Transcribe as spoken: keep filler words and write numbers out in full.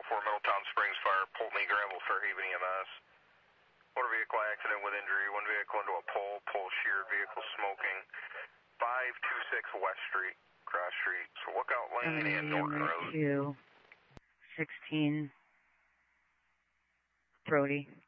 oh four Middletown Springs Fire, Pulteney, Granville, Fairhaven E M S. Motor vehicle accident with injury, one vehicle into a pole, pole sheared, vehicle smoking. five two six West Street, Cross Street, so Lookout Lane and Norton Road. two sixteen Brody.